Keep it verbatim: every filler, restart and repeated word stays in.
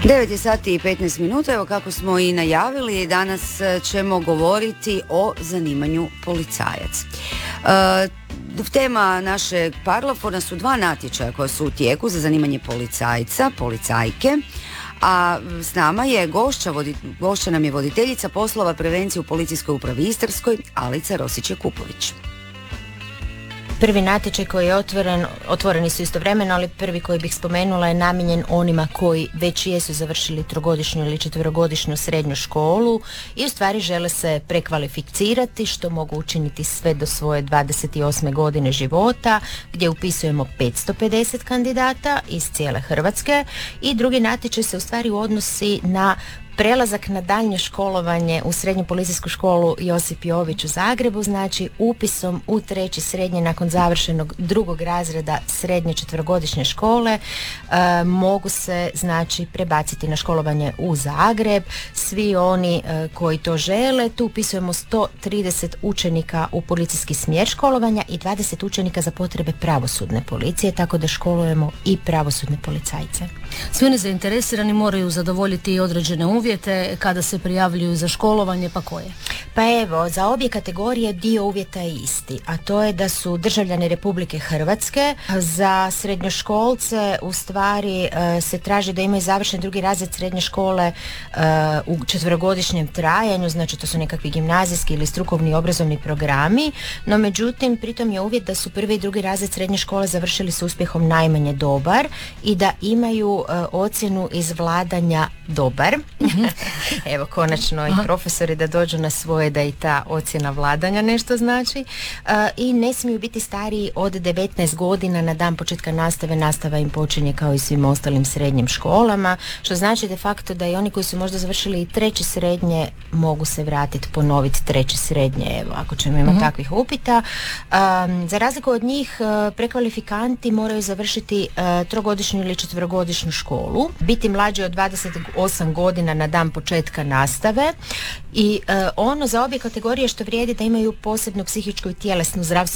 devet je sati i petnaest minuta, evo kako smo i najavili, danas ćemo govoriti o zanimanju policajac. E, tema našeg Parlafona su dva natječaja koja su u tijeku za zanimanje policajca, policajke, a s nama je gošća, vodi, gošća nam je voditeljica poslova prevencije u Policijskoj upravi Istarskoj, Alica Rosić-Jakupović. Prvi natječaj koji je otvoren, otvoreni su istovremeno, ali prvi koji bih spomenula je namijenjen onima koji već jesu završili trogodišnju ili četverogodišnju srednju školu i u stvari žele se prekvalificirati, što mogu učiniti sve do svoje dvadeset osme godine života, gdje upisujemo petsto pedeset kandidata iz cijele Hrvatske. I drugi natječaj se u stvari odnosi na prelazak na daljnje školovanje u Srednju policijsku školu Josip Jović u Zagrebu, znači upisom u treći srednje nakon završenog drugog razreda srednje četverogodišnje škole e, mogu se znači prebaciti na školovanje u Zagreb. Svi oni e, koji to žele, tu upisujemo sto trideset učenika u policijski smjer školovanja i dvadeset učenika za potrebe pravosudne policije, tako da školujemo i pravosudne policajce. Svi oni zainteresirani moraju zadovoljiti i određene uvjete kada se prijavljuju za školovanje, pa koje? Pa evo, za obje kategorije dio uvjeta je isti, a to je da su državljani Republike Hrvatske. Za srednjoškolce u stvari se traži da imaju završen drugi razred srednje škole u četverogodišnjem trajanju, znači to su nekakvi gimnazijski ili strukovni obrazovni programi, no međutim pritom je uvjet da su prvi i drugi razred srednje škole završili s uspjehom najmanje dobar i da imaju ocjenu iz vladanja dobar. Mm-hmm. Evo, konačno Aha. i profesori da dođu na svoje da i ta ocjena vladanja nešto znači. Uh, I ne smiju biti stariji od devetnaest godina na dan početka nastave. Nastava im počinje kao i svim ostalim srednjim školama, što znači de facto da i oni koji su možda završili i treće srednje mogu se vratiti, ponoviti treće srednje, evo, ako ćemo imati mm-hmm. takvih upita. Um, za razliku od njih, uh, prekvalifikanti moraju završiti uh, trogodišnju ili četverogodišnju školu, biti mlađi od dvadeset osam godina na dan početka nastave i uh, ono za obje kategorije što vrijedi da imaju posebnu psihičku i tjelesnu zdravstvenu